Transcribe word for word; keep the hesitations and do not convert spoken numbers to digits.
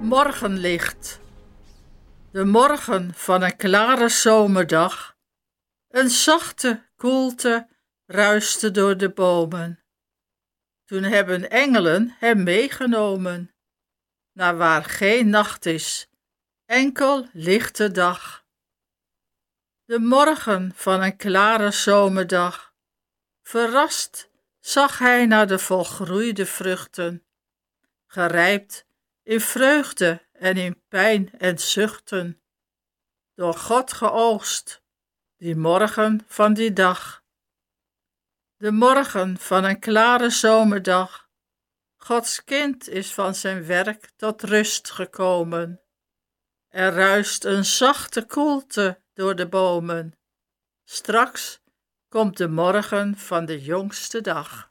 Morgenlicht. De morgen van een klare zomerdag. Een zachte koelte ruiste door de bomen. Toen hebben engelen hem meegenomen naar waar geen nacht is, enkel lichte dag. De morgen van een klare zomerdag. Verrast zag hij naar de volgroeide vruchten, gerijpt in vreugde en in pijn en zuchten, door God geoogst, die morgen van die dag. De morgen van een klare zomerdag. Gods kind is van zijn werk tot rust gekomen. Er ruist een zachte koelte door de bomen. Straks komt de morgen van de jongste dag.